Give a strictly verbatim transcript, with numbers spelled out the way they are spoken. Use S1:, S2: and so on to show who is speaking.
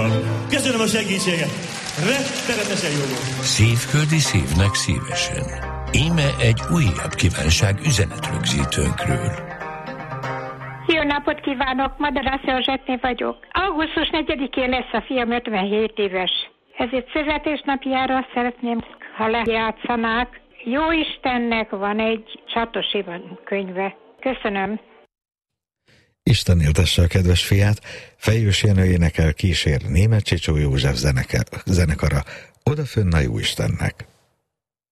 S1: Uram. Köszönöm a segítséget. Rettenetesen jó volt.
S2: Szívföldi szívnek szívesen. Íme egy újabb kívánság üzenetrögzítőnkről.
S3: Jó napot kívánok, Madarász Erzsébet vagyok. augusztus negyedikén lesz a fiam ötvenhét éves. Ezért születésnapjára szeretném, ha lejátszanák. Jóistennek van egy Csatos Iván könyve. Köszönöm.
S4: Isten éltesse a kedves fiát, Fejős Jenő énekel, kísér Németh Csicsó József zeneke, zenekara, Odafönn a Jóistennek.